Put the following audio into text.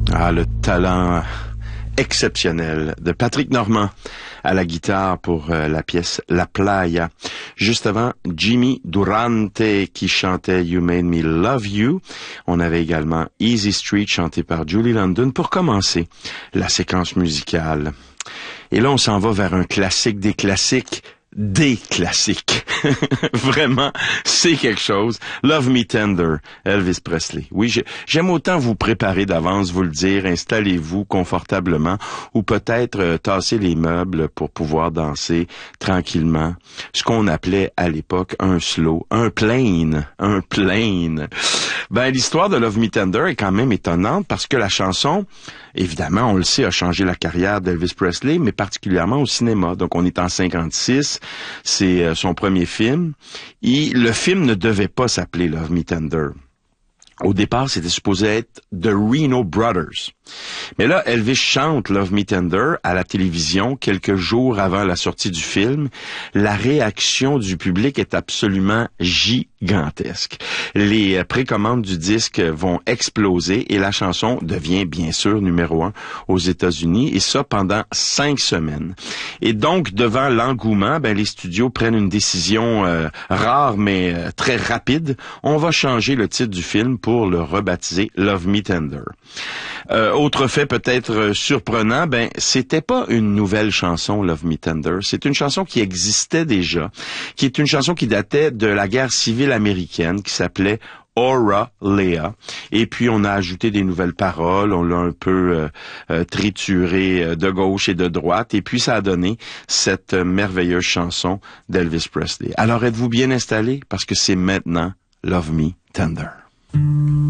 Ah, le talent exceptionnel de Patrick Normand à la guitare pour la pièce La Playa. Juste avant, Jimmy Durante qui chantait You Made Me Love You. On avait également Easy Street chanté par Julie London pour commencer la séquence musicale. Et là, on s'en va vers un classique des classiques. Des classiques. Vraiment, c'est quelque chose. Love Me Tender, Elvis Presley. Oui, j'aime autant vous préparer d'avance, vous le dire, installez-vous confortablement ou peut-être tasser les meubles pour pouvoir danser tranquillement. Ce qu'on appelait à l'époque un slow, un plain. Ben, l'histoire de Love Me Tender est quand même étonnante parce que la chanson, évidemment, on le sait, a changé la carrière d'Elvis Presley, mais particulièrement au cinéma. Donc, on est en 56, c'est son premier film. Et le film ne devait pas s'appeler Love Me Tender. Au départ, c'était supposé être The Reno Brothers. Mais là, Elvis chante Love Me Tender à la télévision quelques jours avant la sortie du film. La réaction du public est absolument gigantesque. Les précommandes du disque vont exploser et la chanson devient bien sûr numéro 1 aux États-Unis et ça pendant 5 semaines. Et donc, devant l'engouement, les studios prennent une décision rare mais très rapide. On va changer le titre du film pour le rebaptiser Love Me Tender. Autre fait peut-être surprenant, c'était pas une nouvelle chanson, Love Me Tender. C'est une chanson qui existait déjà, qui est une chanson qui datait de la guerre civile américaine, qui s'appelait Aura Lea. Et puis, on a ajouté des nouvelles paroles, on l'a un peu trituré de gauche et de droite, et puis ça a donné cette merveilleuse chanson d'Elvis Presley. Alors, êtes-vous bien installés? Parce que c'est maintenant Love Me Tender.